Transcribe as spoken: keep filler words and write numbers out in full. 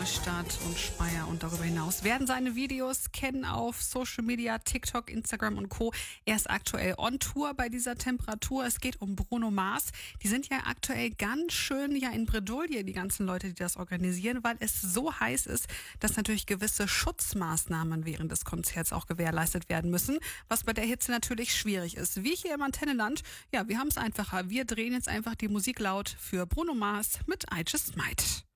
Ingolstadt und Speyer und darüber hinaus werden seine Videos kennen auf Social Media, TikTok, Instagram und Co. Er ist aktuell on Tour bei dieser Temperatur. Es geht um Bruno Mars. Die sind ja aktuell ganz schön ja in Bredouille, die ganzen Leute, die das organisieren, weil es so heiß ist, dass natürlich gewisse Schutzmaßnahmen während des Konzerts auch gewährleistet werden müssen, was bei der Hitze natürlich schwierig ist. Wir hier im Antennenland, ja, wir haben es einfacher. Wir drehen jetzt einfach die Musik laut für Bruno Mars mit I Just Might.